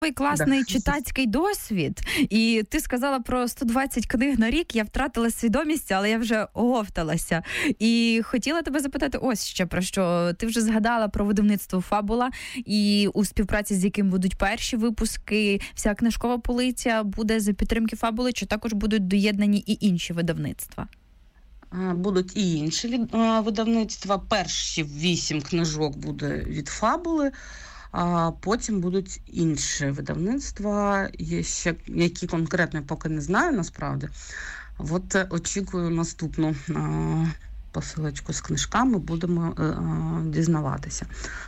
Класний читацький досвід. І ти сказала про 120 книг на рік. Я втратила свідомість, але я вже оговталася. І хотіла тебе запитати ось ще про що. Ти вже згадала про видавництво «Фабула», і у співпраці з яким будуть перші випуски. Вся книжкова полиця буде за підтримки «Фабули», чи також будуть доєднані і інші видавництва? Будуть і інші видавництва. Перші 8 книжок буде від «Фабули», а потім будуть інші видавництва, є ще, які конкретно поки не знаю насправді. От очікую наступну посилочку з книжками, будемо дізнаватися.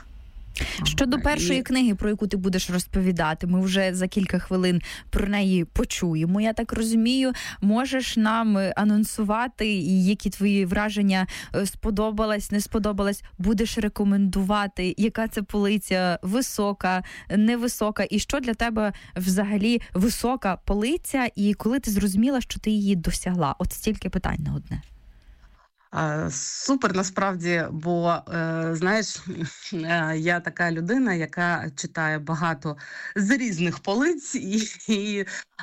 Щодо першої книги, про яку ти будеш розповідати, ми вже за кілька хвилин про неї почуємо, я так розумію. Можеш нам анонсувати, які твої враження сподобалось, не сподобалось? Будеш рекомендувати, яка це полиця, висока, невисока? І що для тебе взагалі висока полиця? І коли ти зрозуміла, що ти її досягла? От стільки питань на одне. Супер, насправді, бо, знаєш, я така людина, яка читає багато з різних полиць, і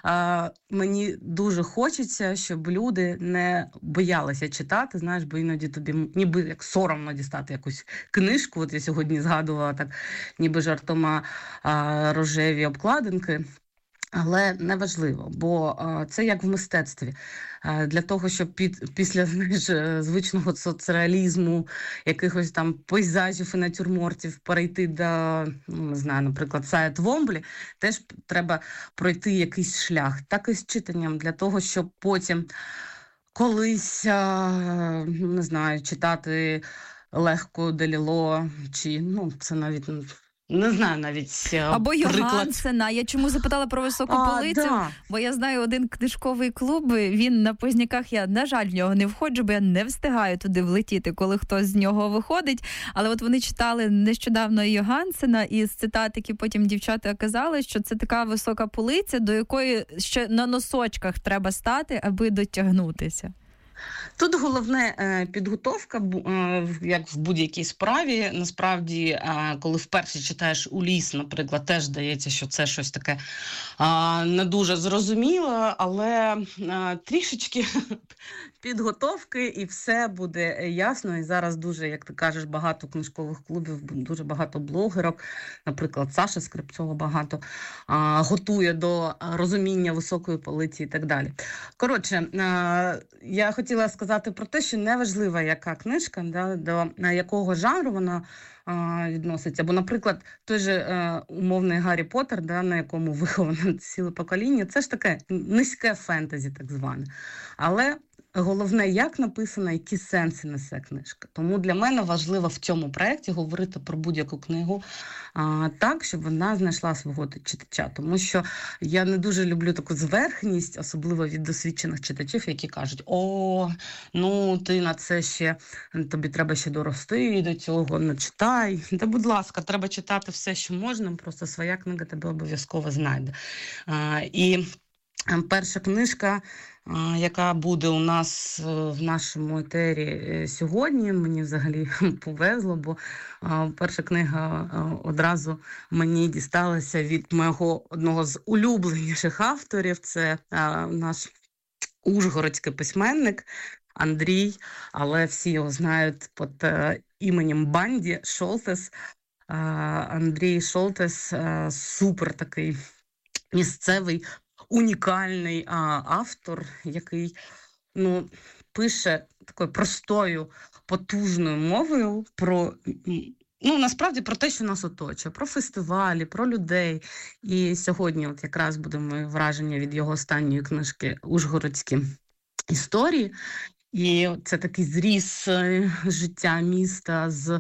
мені дуже хочеться, щоб люди не боялися читати, знаєш, бо іноді тобі ніби як соромно дістати якусь книжку. От я сьогодні згадувала так, ніби жартома рожеві обкладинки. Але неважливо, бо це як в мистецтві. Для того, щоб після звичного соцреалізму, якихось там пейзажів і натюрмортів перейти до, не знаю, наприклад, Сая Твомблі, теж треба пройти якийсь шлях. Так і з читанням, для того, щоб потім колись, не знаю, читати легко Деліло, чи, це навіть... Не знаю навіть або приклад. Йогансена. Я чому запитала про високу полицю? Да. Бо я знаю один книжковий клуб, він на Позняках, я, на жаль, в нього не входжу, бо я не встигаю туди влетіти, коли хтось з нього виходить. Але от вони читали нещодавно Йогансена, і з цитат, які потім дівчата казали, що це така висока полиця, до якої ще на носочках треба стати, аби дотягнутися. Тут головне підготовка, як в будь-якій справі. Насправді, коли вперше читаєш «Улісс», наприклад, теж здається, що це щось таке не дуже зрозуміло, але трішечки підготовки і все буде ясно. І зараз дуже, як ти кажеш, багато книжкових клубів, дуже багато блогерок, наприклад, Саша Скрипцова багато готує до розуміння високої полиці і так далі. Коротше, я хотіла сказати про те, що неважливо, яка книжка, до якого жанру вона відноситься. Бо, наприклад, той же умовний Гаррі Поттер, на якому виховано ціле покоління, це ж таке низьке фентезі, так зване. Але головне, як написано, які сенси несе книжка. Тому для мене важливо в цьому проєкті говорити про будь-яку книгу так, щоб вона знайшла свого читача. Тому що я не дуже люблю таку зверхність, особливо від досвідчених читачів, які кажуть: ти на це ще, тобі треба ще дорости до цього, не читай. Та, будь ласка, треба читати все, що можна, просто своя книга тебе обов'язково знайде. І перша книжка, яка буде у нас в нашому етері сьогодні, мені взагалі повезло, бо перша книга одразу мені дісталася від мого одного з улюбленіших авторів. Це наш ужгородський письменник Андрій, але всі його знають під іменем Банді, Шолтес. Андрій Шолтес супер такий місцевий, унікальний автор, який пише такою простою, потужною мовою про, насправді, про те, що нас оточує, про фестивалі, про людей. І сьогодні от якраз буде моє враження від його останньої книжки «Ужгородські історії». І це такий зріз життя міста з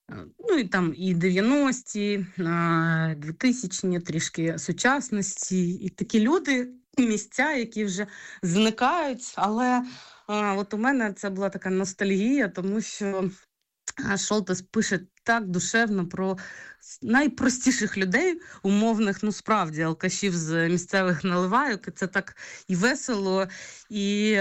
і 90-ті, 2000-ті, трішки сучасності. І такі люди, місця, які вже зникають. Але от у мене це була така ностальгія, тому що Шолтес пише так душевно про найпростіших людей, умовних, справді, алкашів з місцевих наливайок. І це так і весело, і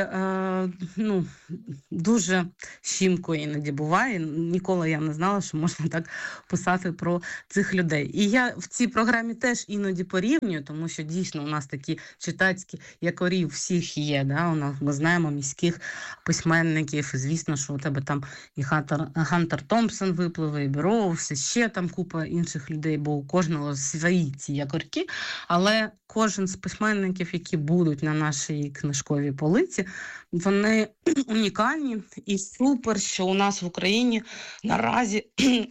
дуже щімко іноді буває. Ніколи я не знала, що можна так писати про цих людей. І я в цій програмі теж іноді порівнюю, тому що дійсно у нас такі читацькі якорі у всіх є. Да? Ми знаємо міських письменників, і звісно, що у тебе там і Хантер Томпсон випливе, і Берроуз, і ще там купа інших людей, бо у кожного свої ці якорки, але кожен з письменників, які будуть на нашій книжковій полиці, вони унікальні і супер, що у нас в Україні наразі,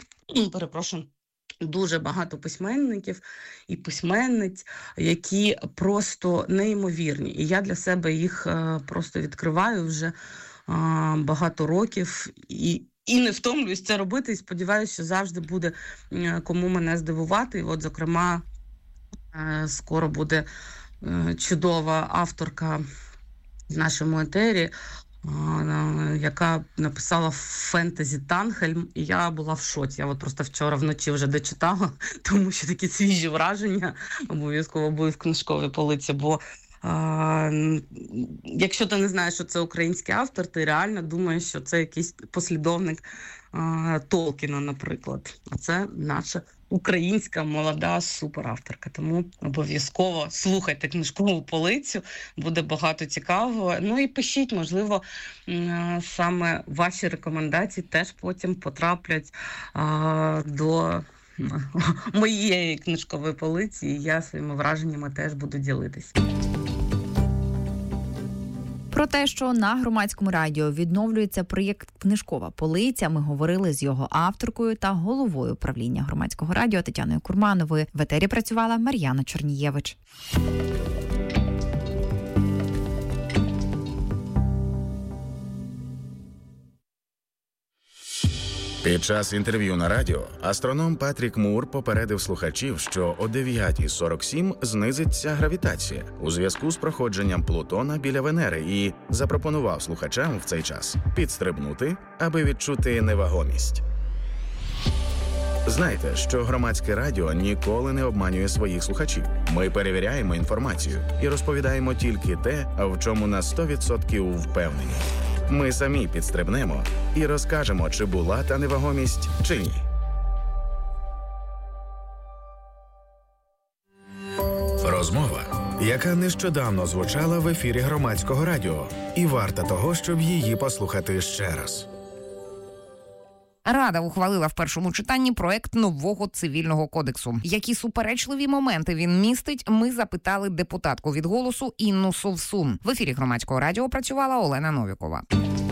дуже багато письменників і письменниць, які просто неймовірні. І я для себе їх просто відкриваю вже багато років і не втомлююсь це робити, і сподіваюся, що завжди буде кому мене здивувати. І от, зокрема, скоро буде чудова авторка в нашому етері, яка написала фентезі «Танхельм», і я була в шоці. Я от просто вчора вночі вже дочитала, тому що такі свіжі враження обов'язково будуть в книжковій полиці, бо якщо ти не знаєш, що це український автор, ти реально думаєш, що це якийсь послідовник Толкіна, наприклад. А це наша українська молода суперавторка. Тому обов'язково слухайте книжкову полицю, буде багато цікавого. І пишіть, можливо, саме ваші рекомендації теж потім потраплять до моєї книжкової полиці, і я своїми враженнями теж буду ділитися. Про те, що на Громадському радіо відновлюється проєкт «Книжкова полиця», ми говорили з його авторкою та головою правління Громадського радіо Тетяною Курмановою. В етері працювала Мар'яна Чернієвич. Під час інтерв'ю на радіо астроном Патрік Мур попередив слухачів, що о 9:47 знизиться гравітація у зв'язку з проходженням Плутона біля Венери і запропонував слухачам в цей час підстрибнути, аби відчути невагомість. Знайте, що Громадське радіо ніколи не обманює своїх слухачів. Ми перевіряємо інформацію і розповідаємо тільки те, в чому на 100% впевнені. Ми самі підстрибнемо і розкажемо, чи була та невагомість, чи ні. Розмова, яка нещодавно звучала в ефірі Громадського радіо, і варта того, щоб її послухати ще раз. Рада ухвалила в першому читанні проект нового цивільного кодексу. Які суперечливі моменти він містить, ми запитали депутатку від «Голосу» Інну Совсун. В ефірі Громадського радіо працювала Олена Новікова.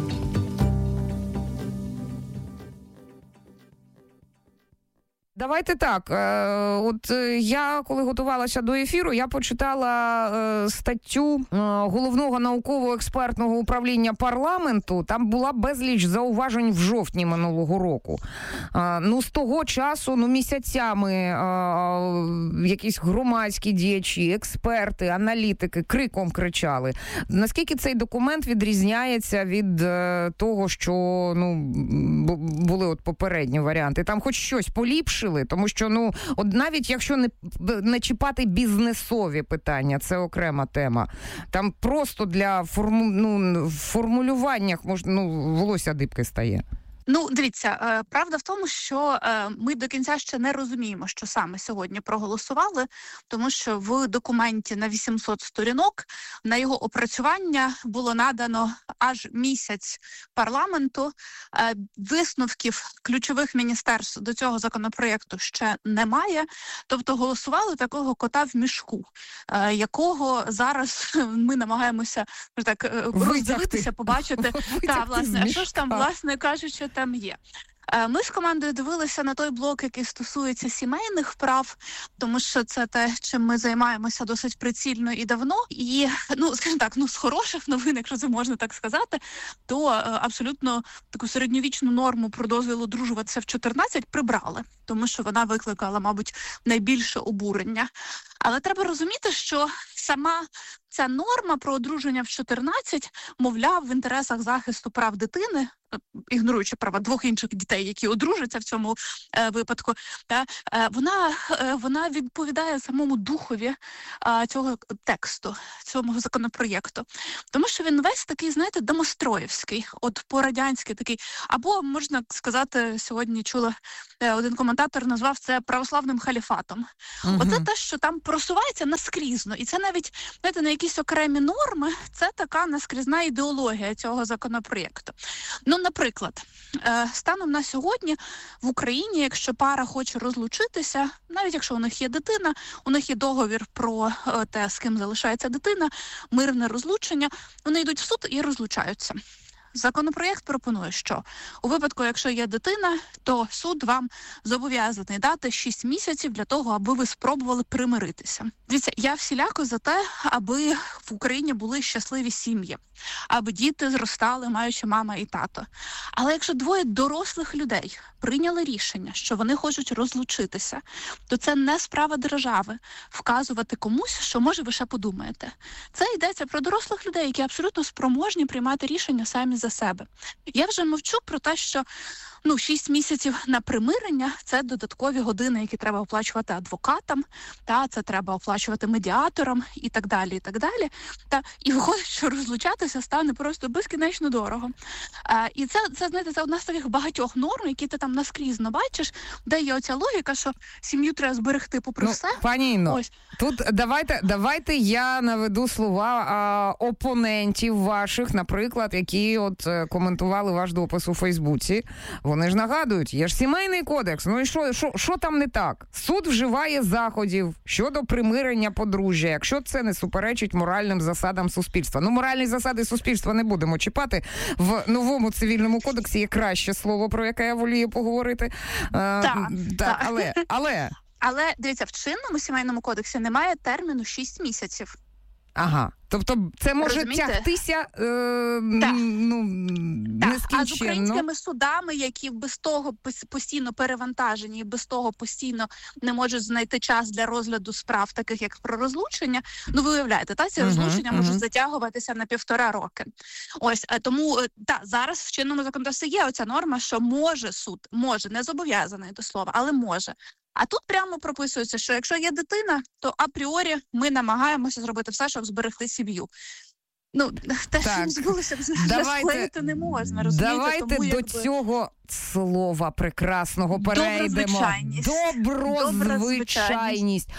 Давайте так, я, коли готувалася до ефіру, я почитала статтю Головного науково-експертного управління парламенту. Там була безліч зауважень в жовтні минулого року. З того часу, місяцями якісь громадські діячі, експерти, аналітики криком кричали. Наскільки цей документ відрізняється від того, що були попередні варіанти? Там хоч щось поліпшили? Тому що, навіть якщо не чіпати бізнесові питання, це окрема тема. Там просто для формулювання волосся дибки стає. Дивіться, правда в тому, що ми до кінця ще не розуміємо, що саме сьогодні проголосували, тому що в документі на 800 сторінок на його опрацювання було надано аж місяць парламенту. Висновків ключових міністерств до цього законопроєкту ще немає. Тобто голосували такого кота в мішку, якого зараз ми намагаємося роздивитися, побачити. А що ж там, власне кажучи, там є. Ми з командою дивилися на той блок, який стосується сімейних прав, тому що це те, чим ми займаємося досить прицільно і давно. І, скажімо так, з хороших новин, якщо це можна так сказати, то абсолютно таку середньовічну норму про дозвіл одружуватися в 14 прибрали, тому що вона викликала, мабуть, найбільше обурення. Але треба розуміти, що сама ця норма про одруження в 14, мовляв, в інтересах захисту прав дитини, ігноруючи права двох інших дітей, які одружаться в цьому випадку, вона відповідає самому духові цього тексту, цього законопроєкту. Тому що він весь такий, знаєте, домостроївський, от по-радянськи такий. Або, можна сказати, сьогодні чула, один коментатор назвав це православним халіфатом. Оце те, що там просувається наскрізно. І це навіть, знаєте, на якісь окремі норми, це така наскрізна ідеологія цього законопроєкту. Ну, наприклад, станом на сьогодні в Україні, якщо пара хоче розлучитися, навіть якщо у них є дитина, у них є договір про те, з ким залишається дитина, мирне розлучення, вони йдуть в суд і розлучаються. Законопроєкт пропонує, що у випадку, якщо є дитина, то суд вам зобов'язаний дати 6 місяців для того, аби ви спробували примиритися. Дивіться, я всіляко за те, аби в Україні були щасливі сім'ї, аби діти зростали, маючи мама і тато. Але якщо двоє дорослих людей прийняли рішення, що вони хочуть розлучитися, то це не справа держави вказувати комусь, що, може, ви ще подумаєте. Це йдеться про дорослих людей, які абсолютно спроможні приймати рішення самі за себе. Я вже мовчу про те, що 6 місяців на примирення – це додаткові години, які треба оплачувати адвокатам, це треба оплачувати медіаторам і так далі, і так далі. І виходить, що розлучатися стане просто безкінечно дорого. І це, знаєте, це одна з таких багатьох норм, які ти там наскрізно бачиш, де є оця логіка, що сім'ю треба зберегти попри все. Пані Інно, тут давайте я наведу слова опонентів ваших, наприклад, які от коментували ваш допис у Фейсбуці. Вони ж нагадують, є ж сімейний кодекс. Ну і що там не так? Суд вживає заходів щодо примирення подружжя, якщо це не суперечить моральним засадам суспільства. Моральні засади суспільства не будемо чіпати. В новому цивільному кодексі є краще слово, про яке я волію поговорити. Але, дивіться, в чинному сімейному кодексі немає терміну 6 місяців. Ага. Тобто це може тягтися нескінченно. А з українськими судами, які без того постійно перевантажені і без того постійно не можуть знайти час для розгляду справ, таких як про розлучення, ви уявляєте, ці розлучення можуть затягуватися на 1,5 роки. Ось, тому, зараз в чинному законодавстві є оця норма, що може суд, не зобов'язаний до слова, але може. А тут прямо прописується, що якщо є дитина, то апріорі ми намагаємося зробити все, щоб зберегти сім'ю. Те, що не збулося, склеїти не можна, розумієте? Давайте тому, до цього слова прекрасного перейдемо. Доброзвичайність.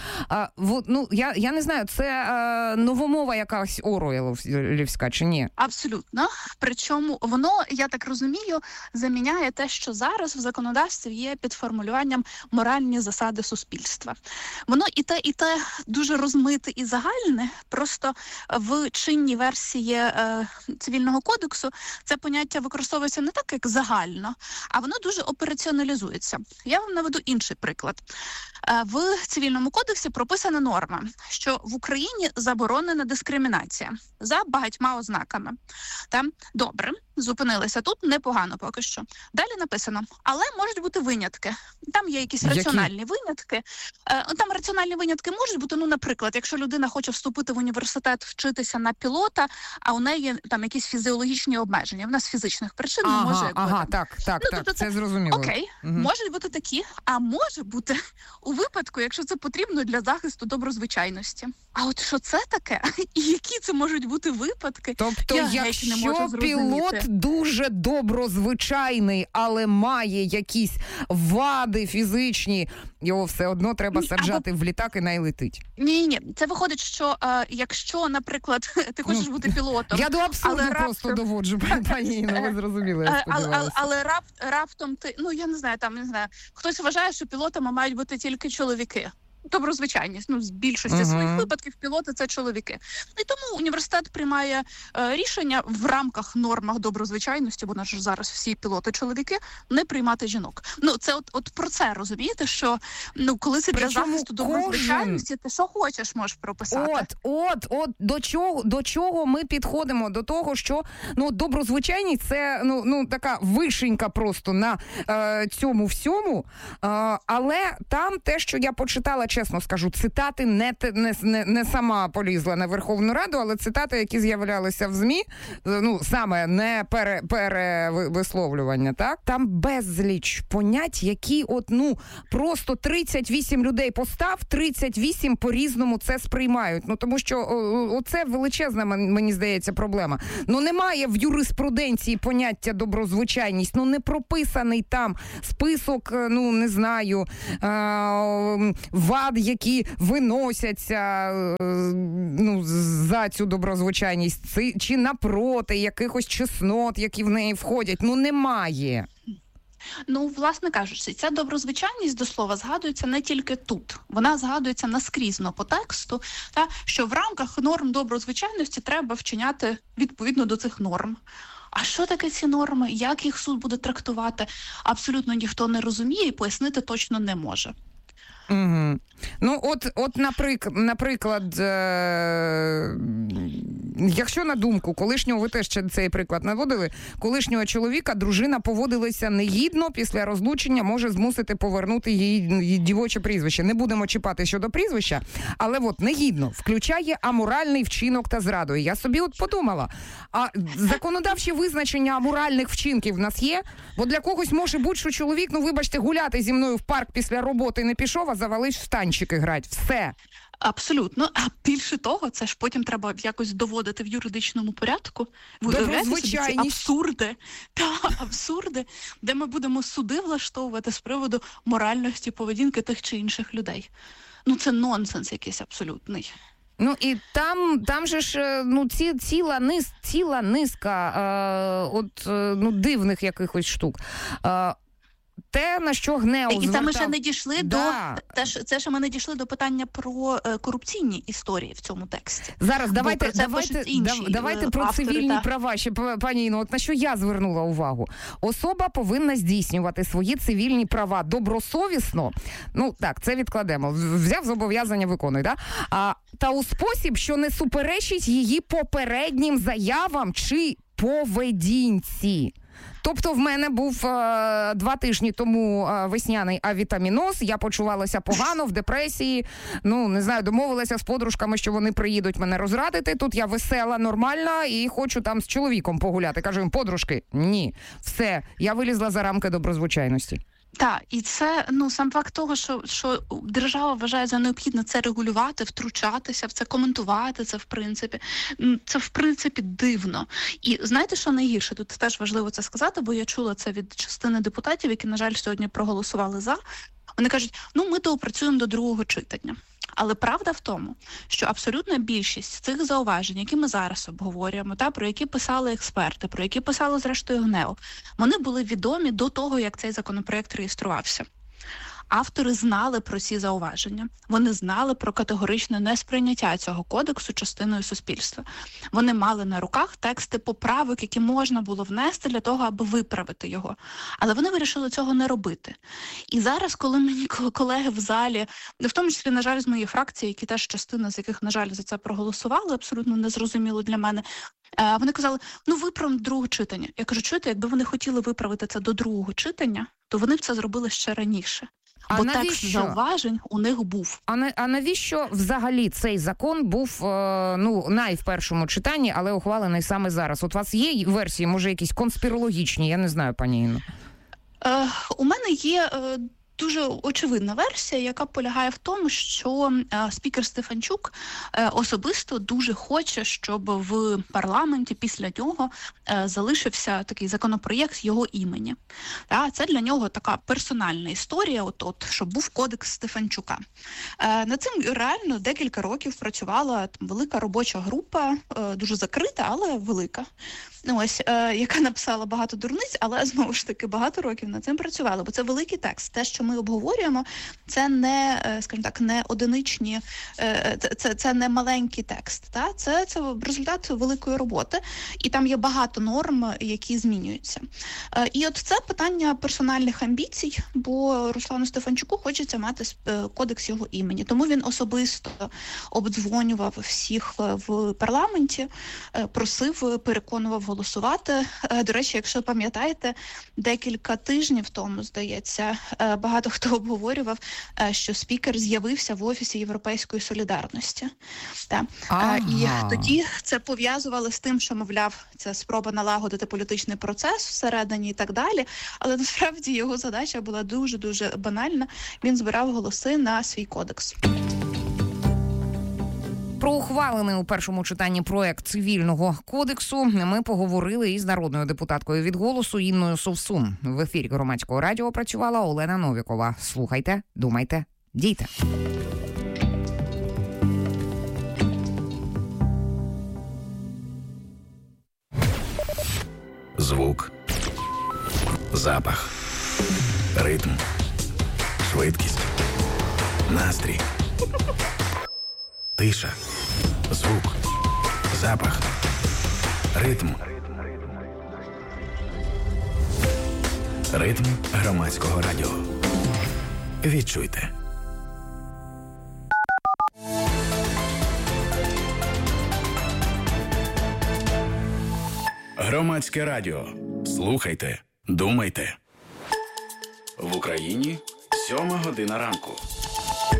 Я не знаю, це новомова якась Оруеллівська чи ні? Абсолютно. Причому воно, я так розумію, заміняє те, що зараз в законодавстві є під формулюванням моральні засади суспільства. Воно і те дуже розмите і загальне, просто в чинній версії Цивільного кодексу це поняття використовується не так, як загально, а воно дуже операціоналізується. Я вам наведу інший приклад. В Цивільному кодексі прописана норма, що в Україні заборонена дискримінація за багатьма ознаками. Добре, зупинилися тут, непогано поки що. Далі написано, але можуть бути винятки. Там є якісь раціональні винятки. Там раціональні винятки можуть бути, наприклад, якщо людина хоче вступити в університет, вчитися на пілота, а у неї там якісь фізіологічні обмеження. Вона з фізичних причин не може. Так, це зрозуміло. Окей, можуть бути такі, а може бути у випадку, якщо це потрібно для захисту доброзвичайності. А от що це таке? І які це можуть бути випадки? Тобто, якщо пілот дуже доброзвичайний, але має якісь вади фізичні, його все одно треба саджати в літак і найлетить. Ні. Це виходить, що якщо, наприклад, ти хочеш бути пілотом... Я до абсурду просто доводжу, пані Інно, ви зрозуміли, я сподіваюся. Але раптом ти, я не знаю, хтось вважає, що пілотами мають бути тільки чоловіки. Доброзвичайність. З більшості своїх випадків пілоти – це чоловіки. І тому університет приймає рішення в рамках нормах доброзвичайності, бо ж зараз всі пілоти-чоловіки, не приймати жінок. Це от про це, розумієте, що коли це для захисту доброзвичайності, ти що хочеш можеш прописати. До чого ми підходимо? До того, що доброзвичайність – це така вишенька просто на цьому всьому, але там те, що я почитала чесно скажу, цитати не сама полізла на Верховну Раду, але цитати, які з'являлися в ЗМІ, ну, саме не перевисловлювання, так? Там безліч понять, які просто 38 людей постав, 38 по-різному це сприймають. Ну, тому що оце величезна, мені здається, проблема. Ну, немає в юриспруденції поняття доброзвичайність, не прописаний там список, не знаю, вад, які виносяться за цю доброзвичайність, чи напроти якихось чеснот, які в неї входять. Немає. Власне кажучи, ця доброзвичайність, до слова, згадується не тільки тут. Вона згадується наскрізно по тексту, що в рамках норм доброзвичайності треба вчиняти відповідно до цих норм. А що таке ці норми, як їх суд буде трактувати, абсолютно ніхто не розуміє і пояснити точно не може. Угу. Наприклад, якщо на думку колишнього, ви теж цей приклад наводили, колишнього чоловіка дружина поводилася негідно, після розлучення може змусити повернути її дівоче прізвище. Не будемо чіпати щодо прізвища, але негідно включає аморальний вчинок та зраду. І я собі подумала, а законодавче визначення аморальних вчинків в нас є? Бо для когось може бути, що чоловік, вибачте, гуляти зі мною в парк після роботи не пішов, а завалив в танчики грати. Все. Абсолютно. А більше того, це ж потім треба якось доводити в юридичному порядку. Доброзвичайність. Абсурди, де ми будемо суди влаштовувати з приводу моральності поведінки тих чи інших людей. Це нонсенс якийсь абсолютний. І там же ж ціла низка дивних якихось штук. Те, на що ГНЕУ звертав... І це ми ще не дійшли це ще ми не дійшли до питання про корупційні історії в цьому тексті. Зараз давайте про цивільні права. Ще, пані Інно, на що я звернула увагу. Особа повинна здійснювати свої цивільні права добросовісно. Так, це відкладемо. Взяв зобов'язання, виконуй, да? Та у спосіб, що не суперечить її попереднім заявам чи поведінці. Тобто в мене був 2 тижні тому весняний авітаміноз, я почувалася погано, в депресії, не знаю, домовилася з подружками, що вони приїдуть мене розрадити, тут я весела, нормальна і хочу там з чоловіком погуляти. Кажу їм, подружки, ні, все, я вилізла за рамки доброзвичайності. Так, і це, сам факт того, що держава вважає за необхідне це регулювати, втручатися в це, коментувати це, в принципі, дивно. І знаєте, що найгірше? Тут теж важливо це сказати, бо я чула це від частини депутатів, які, на жаль, сьогодні проголосували за. Вони кажуть, ми доопрацюємо до другого читання. Але правда в тому, що абсолютна більшість цих зауважень, які ми зараз обговорюємо, про які писали експерти, про які писало, зрештою, ГНЕУ, вони були відомі до того, як цей законопроект реєструвався. Автори знали про ці зауваження. Вони знали про категоричне несприйняття цього кодексу частиною суспільства. Вони мали на руках тексти поправок, які можна було внести для того, аби виправити його. Але вони вирішили цього не робити. І зараз, коли мені колеги в залі, в тому числі, на жаль, з моєї фракції, які теж частина з яких, на жаль, за це проголосували, абсолютно незрозуміло для мене, вони казали, виправимо до другого читання. Я кажу, чуєте, якби вони хотіли виправити це до другого читання, то вони б це зробили ще раніше. Бо текст зауважень у них був. А навіщо взагалі цей закон був в першому читанні, але ухвалений саме зараз? От у вас є версії, може, якісь конспірологічні? Я не знаю, пані Інно. У мене є дуже очевидна версія, яка полягає в тому, що спікер Стефанчук особисто дуже хоче, щоб в парламенті після нього залишився такий законопроєкт його імені. Це для нього така персональна історія, щоб був кодекс Стефанчука. Над цим реально декілька років працювала велика робоча група, дуже закрита, але велика. Яка написала багато дурниць, але, знову ж таки, багато років над цим працювала, бо це великий текст. Те, що ми обговорюємо, це не, скажімо так, не одиничні, це не маленький текст. Це результат великої роботи, і там є багато норм, які змінюються. І це питання персональних амбіцій, бо Руслану Стефанчуку хочеться мати кодекс його імені. Тому він особисто обдзвонював всіх в парламенті, просив, переконував голосувати. До речі, якщо пам'ятаєте, декілька тижнів тому, здається, багато багато хто обговорював, що спікер з'явився в Офісі Європейської солідарності. І тоді це пов'язували з тим, що, мовляв, це спроба налагодити політичний процес всередині і так далі. Але насправді його задача була дуже-дуже банальна. Він збирав голоси на свій кодекс. Про ухвалений у першому читанні проект Цивільного кодексу ми поговорили із народною депутаткою від «Голосу» Інною Совсун. В ефірі Громадського радіо працювала Олена Новікова. Слухайте, думайте, дійте. Звук, запах, ритм, швидкість, настрій, тиша, звук, запах, ритм. Ритм Громадського радіо. Відчуйте. Громадське радіо. Слухайте, думайте. В Україні 7:00 ранку.